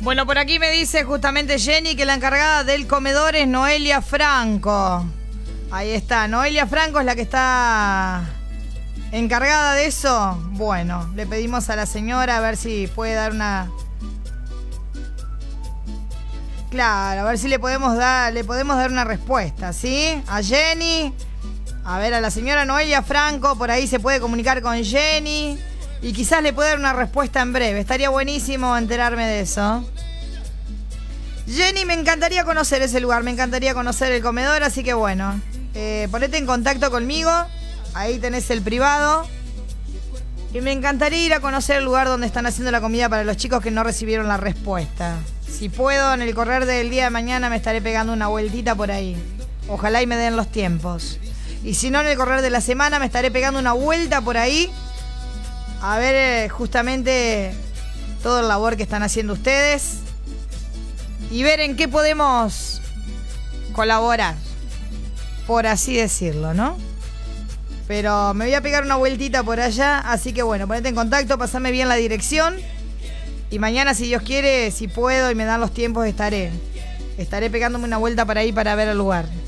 Bueno, por aquí me dice justamente Jenny que la encargada del comedor es Noelia Franco. Ahí está, Noelia Franco es la que está encargada de eso. Bueno, le pedimos a la señora a ver si puede dar una... Claro, a ver si le podemos dar una respuesta, ¿sí? A Jenny, a ver, a la señora Noelia Franco, por ahí se puede comunicar con Jenny y quizás le pueda dar una respuesta en breve. Estaría buenísimo enterarme de eso. Jenny, me encantaría conocer ese lugar, me encantaría conocer el comedor, así que bueno, ponete en contacto conmigo, ahí tenés el privado. Y me encantaría ir a conocer el lugar donde están haciendo la comida para los chicos que no recibieron la respuesta. Si puedo, en el correr del día de mañana me estaré pegando una vueltita por ahí. Ojalá y me den los tiempos. Y si no, en el correr de la semana me estaré pegando una vuelta por ahí a ver justamente todo el labor que están haciendo ustedes y ver en qué podemos colaborar, por así decirlo, ¿no? Pero me voy a pegar una vueltita por allá, así que bueno, ponete en contacto, pasame bien la dirección. Y mañana, si Dios quiere, si puedo y me dan los tiempos, estaré pegándome una vuelta para ahí para ver el lugar.